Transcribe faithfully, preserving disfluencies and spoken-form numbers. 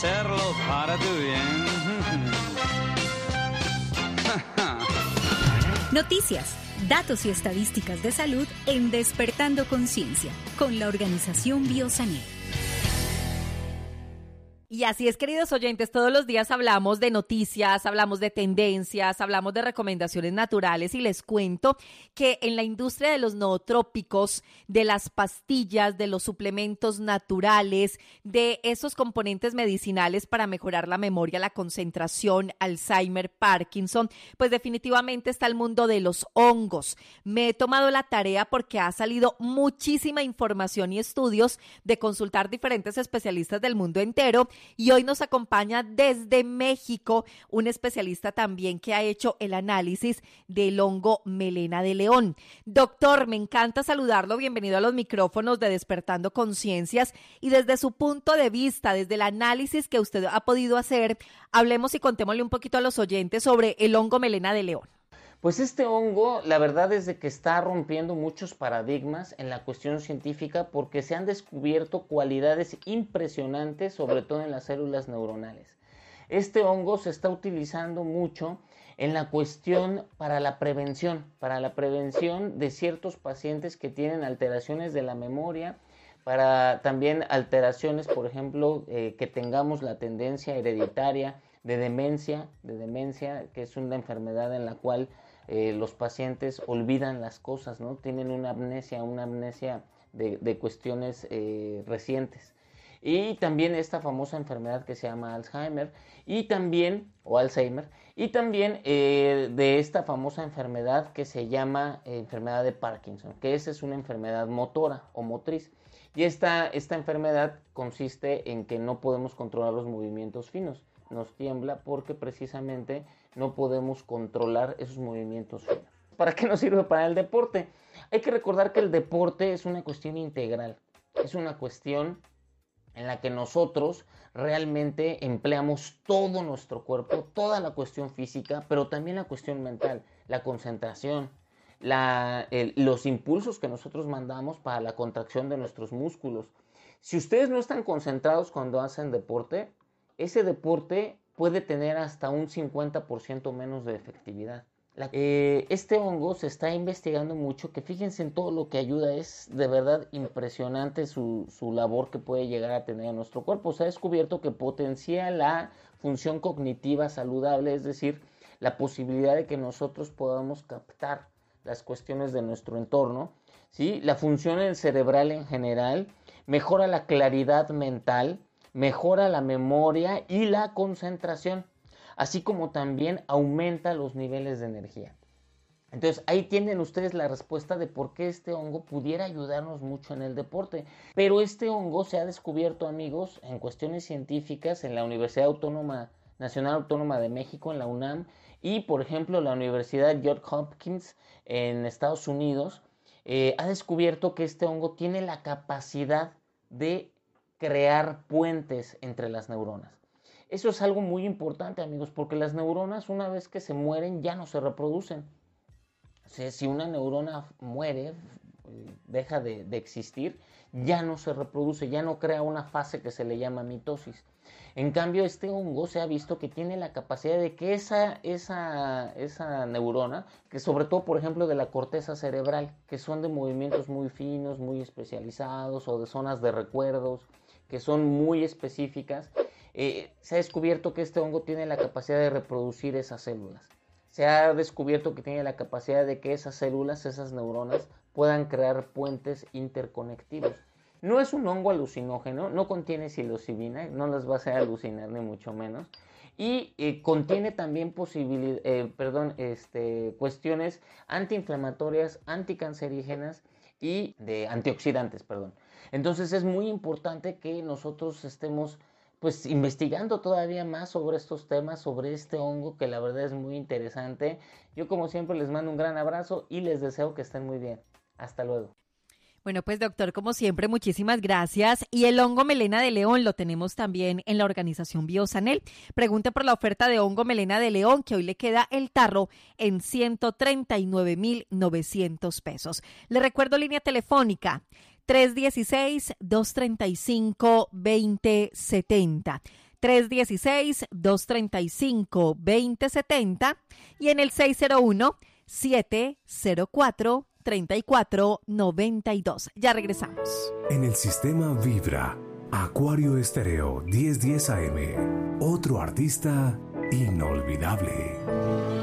Hacerlo para tu bien. Noticias, datos y estadísticas de salud en Despertando Conciencia, con la organización Biosanel. Y así es, queridos oyentes, todos los días hablamos de noticias, hablamos de tendencias, hablamos de recomendaciones naturales y les cuento que en la industria de los nootrópicos, de las pastillas, de los suplementos naturales, de esos componentes medicinales para mejorar la memoria, la concentración, Alzheimer, Parkinson, pues definitivamente está el mundo de los hongos. Me he tomado la tarea porque ha salido muchísima información y estudios de consultar diferentes especialistas del mundo entero. Y hoy nos acompaña desde México un especialista también que ha hecho el análisis del hongo melena de león. Doctor, me encanta saludarlo. Bienvenido a los micrófonos de Despertando Conciencias. Y desde su punto de vista, desde el análisis que usted ha podido hacer, hablemos y contémosle un poquito a los oyentes sobre el hongo melena de león. Pues este hongo, la verdad es de que está rompiendo muchos paradigmas en la cuestión científica porque se han descubierto cualidades impresionantes, sobre todo en las células neuronales. Este hongo se está utilizando mucho en la cuestión para la prevención, para la prevención de ciertos pacientes que tienen alteraciones de la memoria, para también alteraciones, por ejemplo, eh, que tengamos la tendencia hereditaria de demencia, de demencia, que es una enfermedad en la cual Eh, los pacientes olvidan las cosas, ¿no? Tienen una amnesia, una amnesia de, de cuestiones eh, recientes. Y también esta famosa enfermedad que se llama Alzheimer, y también, o Alzheimer, y también eh, de esta famosa enfermedad que se llama eh, enfermedad de Parkinson, que esa es una enfermedad motora o motriz. Y esta, esta enfermedad consiste en que no podemos controlar los movimientos finos. Nos tiembla porque precisamente no podemos controlar esos movimientos finos. ¿Para qué nos sirve? Para el deporte. Hay que recordar que el deporte es una cuestión integral. Es una cuestión en la que nosotros realmente empleamos todo nuestro cuerpo, toda la cuestión física, pero también la cuestión mental, la concentración, la, el, los impulsos que nosotros mandamos para la contracción de nuestros músculos. Si ustedes no están concentrados cuando hacen deporte, ese deporte puede tener hasta un cincuenta por ciento menos de efectividad. La, eh, este hongo se está investigando mucho, que fíjense en todo lo que ayuda, es de verdad impresionante su, su labor que puede llegar a tener en nuestro cuerpo. Se ha descubierto que potencia la función cognitiva saludable, es decir, la posibilidad de que nosotros podamos captar las cuestiones de nuestro entorno, ¿sí? La función cerebral en general, mejora la claridad mental, mejora la memoria y la concentración, así como también aumenta los niveles de energía. Entonces ahí tienen ustedes la respuesta de por qué este hongo pudiera ayudarnos mucho en el deporte. Pero este hongo se ha descubierto, amigos, en cuestiones científicas en la Universidad Autónoma Nacional Autónoma de México, en la UNAM, y por ejemplo la Universidad Johns Hopkins en Estados Unidos, eh, ha descubierto que este hongo tiene la capacidad de crear puentes entre las neuronas. Eso es algo muy importante, amigos, porque las neuronas, una vez que se mueren, ya no se reproducen. O sea, si una neurona muere, deja de, de existir, ya no se reproduce, ya no crea una fase que se le llama mitosis. En cambio, este hongo se ha visto que tiene la capacidad de que esa, esa, esa neurona, que sobre todo, por ejemplo, de la corteza cerebral, que son de movimientos muy finos, muy especializados, o de zonas de recuerdos, que son muy específicas, eh, se ha descubierto que este hongo tiene la capacidad de reproducir esas células. Se ha descubierto que tiene la capacidad de que esas células, esas neuronas, puedan crear puentes interconectivos. No es un hongo alucinógeno, no contiene psilocibina, no les va a hacer alucinar ni mucho menos. Y eh, contiene también posibilidad, eh, perdón, este, cuestiones antiinflamatorias, anticancerígenas y de antioxidantes, perdón. Entonces es muy importante que nosotros estemos pues investigando todavía más sobre estos temas, sobre este hongo que la verdad es muy interesante. Yo como siempre les mando un gran abrazo y les deseo que estén muy bien. Hasta luego. Bueno, pues doctor, como siempre, muchísimas gracias. Y el hongo melena de león lo tenemos también en la organización Biosanel. Pregunte por la oferta de hongo melena de león, que hoy le queda el tarro en ciento treinta y nueve mil novecientos pesos. Le recuerdo línea telefónica tres uno seis, dos tres cinco, dos cero siete cero. tres uno seis, dos tres cinco, dos cero siete cero y en el seis cero uno, siete cero cuatro, tres cuatro nueve dos. Ya regresamos. En el sistema Vibra, Acuario Estéreo diez diez A M, otro artista inolvidable.